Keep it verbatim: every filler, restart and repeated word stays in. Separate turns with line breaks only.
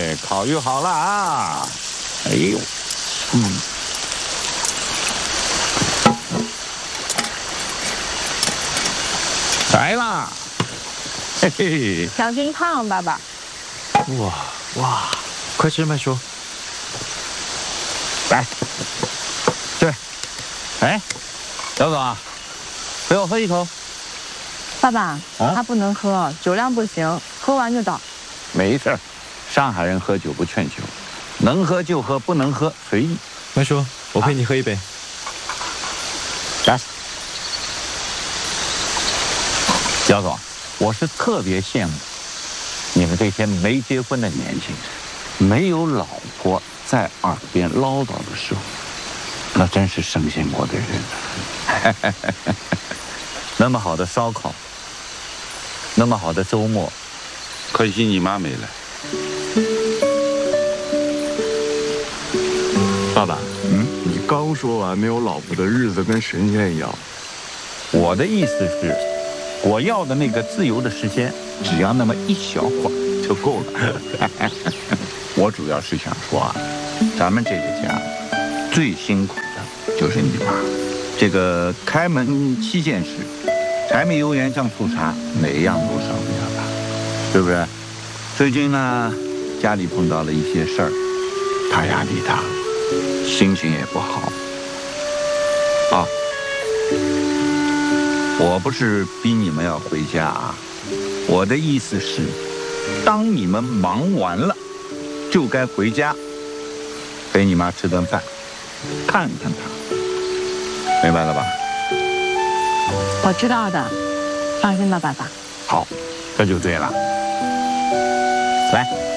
哎，烤鱼好了啊！哎呦，嗯，来啦！嘿嘿，
小心烫，爸爸。
哇哇，快吃慢说。
来，对，哎，姚总啊，陪我喝一口。
爸爸，
啊
他不能喝，酒量不行，喝完就倒。
没事儿，上海人喝酒不劝酒，能喝就喝，不能喝随意。
慢说，我陪你喝一杯。
来，姚总，我是特别羡慕你们这些没结婚的年轻人，没有老婆在耳边唠叨的时候，那真是神仙过的日子。那么好的烧烤，那么好的周末，
可惜你妈没来。
爸爸，嗯，你刚说完没有老婆的日子跟神仙一样。
我的意思是，我要的那个自由的时间，只要那么一小会儿就够了。我主要是想说啊，咱们这个家最辛苦的就是你妈，这个开门七件事，柴米油盐酱醋茶，每一样都上面了，对不对？最近呢，家里碰到了一些事儿，她压力大，心情也不好。啊，我不是逼你们要回家啊，我的意思是，当你们忙完了，就该回家，陪你妈吃顿饭，看看她，明白了吧？
我知道的，放心吧，爸爸。
好，这就对了。来。